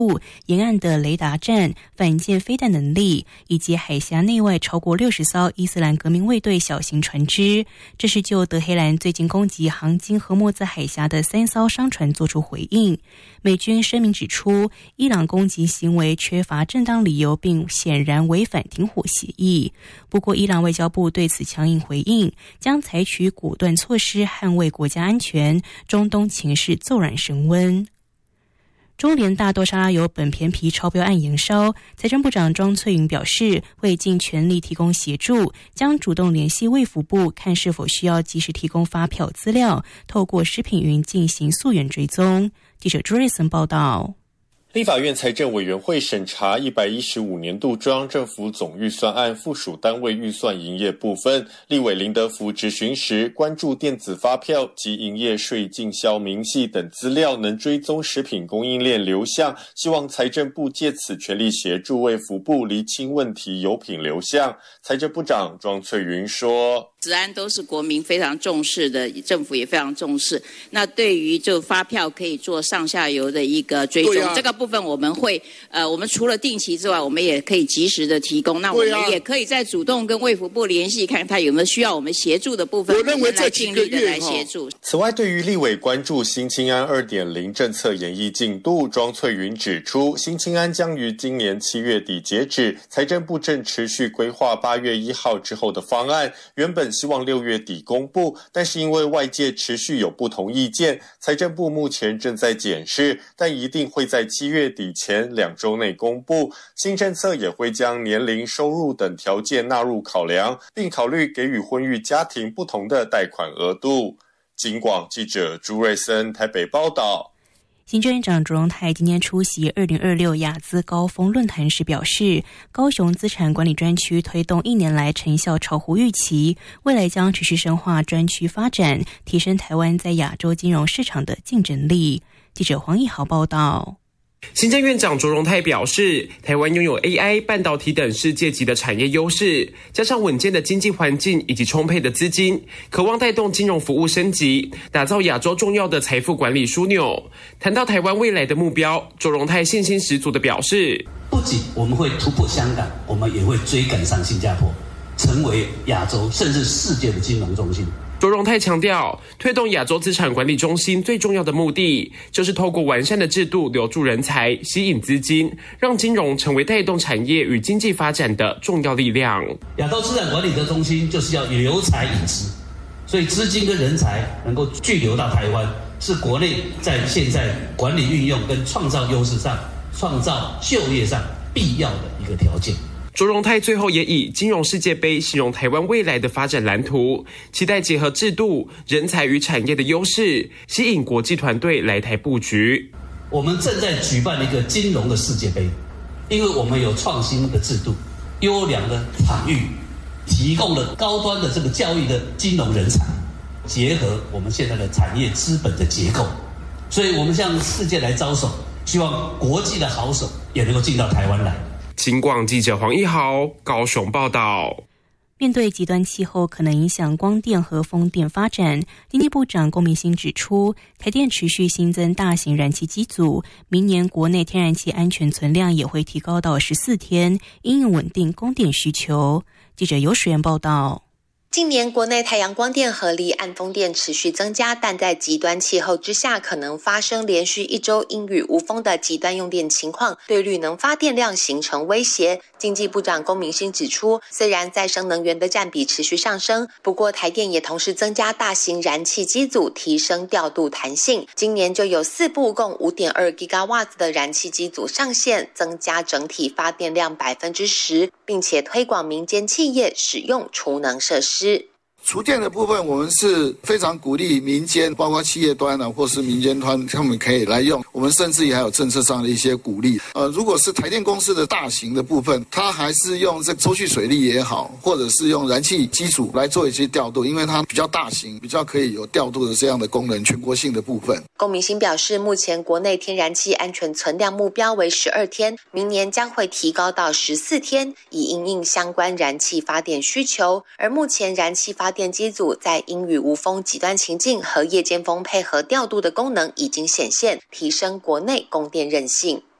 沿岸的雷达站、反舰飞弹能力，以及海峡内外超过60艘伊斯兰革命卫队小型船只。这是就德黑兰最近攻击航经荷默兹海峡的3艘商船做出回应。美军声明指出，伊朗攻击行为缺乏正当理由，并显然违反停火协议。不过，伊朗外交部对此强硬回应，将采取果断措施捍卫国家安全。中东情势骤然升温。中联大豆沙拉油苯偏皮超标案延烧，财政部长庄翠云表示，会尽全力提供协助，将主动联系卫福部，看是否需要及时提供发票资料，透过食品云进行溯源追踪。记者朱瑞森报道。 立法院财政委员会审查115年度中央政府总预算案附属单位预算营业部分，立委林德福质询时关注电子发票及营业税进销明细等资料能追踪食品供应链流向，希望财政部借此全力协助卫福部厘清问题油品流向。财政部长庄翠云说， 治安都是国民非常重视的，政府也非常重视。那对于就发票可以做上下游的一个追踪，这个部分我们会我们除了定期之外，我们也可以及时的提供。那我们也可以再主动跟卫福部联系，看他有没有需要我们协助的部分， 我认为来尽力的来协助。 此外，对于立委关注新青安 2.0 政策研议进度，庄翠云指出，新青安将于今年7月底截止，财政部正持续规划8月1号之后的方案，原本希望6月底公布，但是因为外界持续有不同意见，财政部目前正在检视，但一定会在7月底前2周内公布。新政策也会将年龄、收入等条件纳入考量，并考虑给予婚育家庭不同的贷款额度。警广记者朱瑞森台北报道。 行政院长卓荣泰今天出席2026亚资高峰论坛时表示，高雄资产管理专区推动1年来成效超乎预期，未来将持续深化专区发展，提升台湾在亚洲金融市场的竞争力。记者黄义豪报道。 行政院长卓荣泰表示，台湾拥有 AI、半导体等世界级的产业优势，加上稳健的经济环境以及充沛的资金，渴望带动金融服务升级，打造亚洲重要的财富管理枢纽。谈到台湾未来的目标，卓荣泰信心十足地表示， 不仅我们会突破香港，我们也会追赶上新加坡，成为亚洲甚至世界的金融中心。 卓荣泰强调，推动亚洲资产管理中心最重要的目的，就是透过完善的制度留住人才，吸引资金，让金融成为带动产业与经济发展的重要力量。 亚洲资产管理的中心就是要留才引资，所以资金跟人才能够聚流到台湾，是国内在现在管理运用跟创造优势上、创造就业上必要的一个条件。 卓荣泰最后也以金融世界杯形容台湾未来的发展蓝图，期待结合制度、人才与产业的优势，吸引国际团队来台布局。 我们正在举办一个金融的世界杯，因为我们有创新的制度、优良的场域，提供了高端的这个教育的金融人才，结合我们现在的产业资本的结构，所以我们向世界来招手，希望国际的好手也能够进到台湾来。 警广记者黄义豪高雄报道。 面对极端气候可能影响光电和风电发展，经济部长龚明鑫指出，台电持续新增大型燃气机组，明年国内天然气安全存量也会提高到14天，因应稳定供电需求。记者游水源报道。 近年国内太阳光电和离岸风电持续增加，但在极端气候之下，可能发生连续1周阴雨无风的极端用电情况，对绿能发电量形成威胁。经济部长龚明鑫指出，虽然再生能源的占比持续上升，不过台电也同时增加大型燃气机组，提升调度弹性。今年就有4部共 5.2 GW 的燃气机组上线，增加整体发电量 10%， 并且推广民间企业使用储能设施。 厨电的部分，我们是非常鼓励民间，包括企业端或是民间端，他们可以来用。我们甚至也还有政策上的一些鼓励。如果是台电公司的大型的部分，它还是用这抽蓄水力也好，或者是用燃气机组来做一些调度，因为它比较大型，比较可以有调度的这样的功能，全国性的部分。 龚明鑫表示，目前国内天然气安全存量目标为12天，明年将会提高到14天，以因应相关燃气发电需求。而目前燃气发电机组在阴雨无风极端情境和夜间风配合调度的功能已经显现，提升国内供电韧性。